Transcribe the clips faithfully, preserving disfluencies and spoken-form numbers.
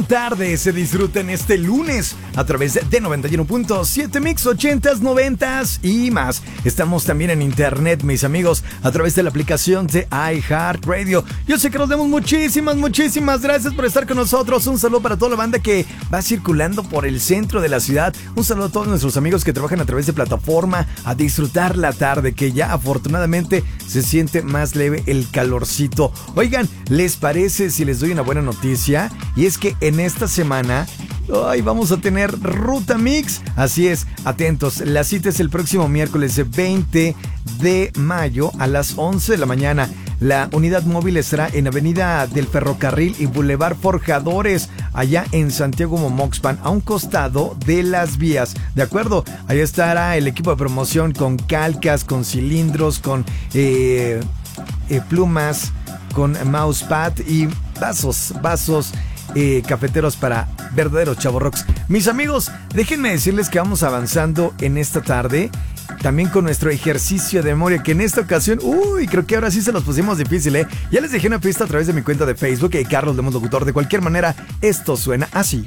Tarde se disfruta en este lunes a través de noventa y uno punto siete Mix, ochentas, noventas y más. Estamos también en internet, mis amigos, a través de la aplicación de iHeartRadio. Yo sé que nos demos muchísimas, muchísimas gracias por estar con nosotros. Un saludo para toda la banda que va circulando por el centro de la ciudad. Un saludo a todos nuestros amigos que trabajan a través de plataforma, a disfrutar la tarde, que ya afortunadamente se siente más leve el calorcito. Oigan, ¿les parece si les doy una buena noticia? Y es que en esta semana hoy vamos a tener Ruta Mix. Así es, atentos, la cita es el próximo miércoles veinte de mayo a las once de la mañana. La unidad móvil estará en Avenida del Ferrocarril y Boulevard Forjadores, allá en Santiago Momoxpan, a un costado de las vías. ¿De acuerdo? Ahí estará el equipo de promoción con calcas, con cilindros, con eh, eh, plumas, con mousepad y vasos, vasos Eh, cafeteros para verdaderos chavorrocks. Mis amigos, déjenme decirles que vamos avanzando en esta tarde, también con nuestro ejercicio de memoria, que en esta ocasión, uy, creo que ahora sí se los pusimos difícil, ¿eh? Ya les dejé una pista a través de mi cuenta de Facebook, eh, Carlos Lemos Locutor. De cualquier manera, esto suena así.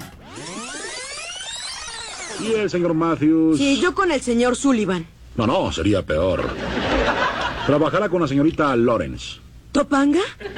¿Y el señor Matthews? Sí, yo con el señor Sullivan. No, no, sería peor. Trabajará con la señorita Lawrence. ¿Topanga?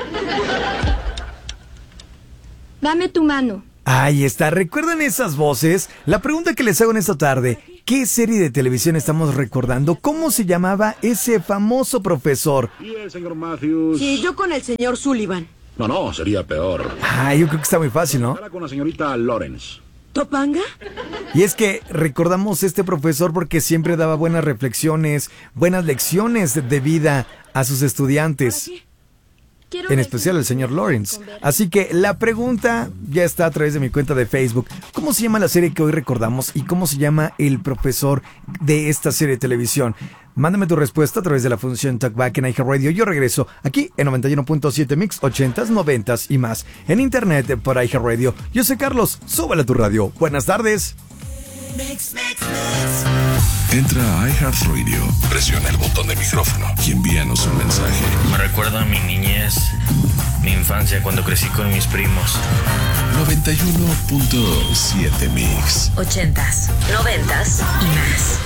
Dame tu mano. Ahí está, ¿recuerdan esas voces? La pregunta que les hago en esta tarde, ¿qué serie de televisión estamos recordando? ¿Cómo se llamaba ese famoso profesor? ¿Y el señor Matthews? Sí, yo con el señor Sullivan. No, no, sería peor. Ah, yo creo que está muy fácil, ¿no? Trabajará con la señorita Lawrence. ¿Topanga? Y es que recordamos este profesor porque siempre daba buenas reflexiones, buenas lecciones de vida a sus estudiantes. Quiero En ver especial si el señor me Lawrence. converso. Así que la pregunta ya está a través de mi cuenta de Facebook. ¿Cómo se llama la serie que hoy recordamos y cómo se llama el profesor de esta serie de televisión? Mándame tu respuesta a través de la función Talkback en iHeartRadio. Yo regreso aquí en noventa y uno punto siete Mix, ochentas, noventas y más. En internet por iHeartRadio. Yo soy Carlos, súbele a tu radio. Buenas tardes. Mix, mix, mix. Entra a iHeartRadio, presiona el botón de micrófono y envíanos un mensaje. Me recuerda a mi niñez, mi infancia cuando crecí con mis primos. noventa y uno punto siete Mix. Ochentas, noventas y más.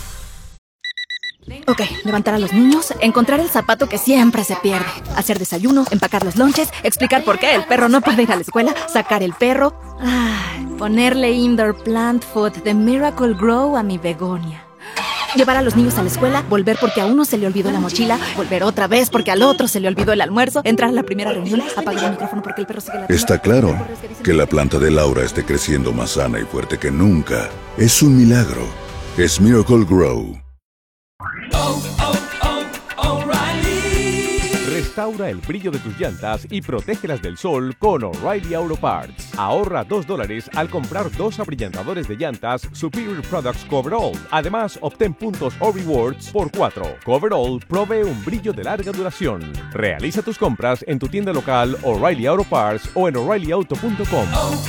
Ok, levantar a los niños, encontrar el zapato que siempre se pierde, hacer desayuno, empacar los lonches, explicar por qué el perro no puede ir a la escuela, sacar el perro, ay, ponerle indoor plant food de Miracle Grow a mi begonia. Llevar a los niños a la escuela, volver porque a uno se le olvidó la mochila, volver otra vez porque al otro se le olvidó el almuerzo, entrar a la primera reunión, apagar el micrófono porque el perro sigue la... Está claro que la planta de Laura esté creciendo más sana y fuerte que nunca. Es un milagro. Es Miracle Grow. Oh, oh, oh, O'Reilly. Restaura el brillo de tus llantas y protégelas del sol con O'Reilly Auto Parts. Ahorra dos dólares al comprar dos abrillantadores de llantas Superior Products Coverall. Además, obtén puntos o rewards por cuatro. Coverall provee un brillo de larga duración. Realiza tus compras en tu tienda local O'Reilly Auto Parts o en O'Reilly Auto punto com.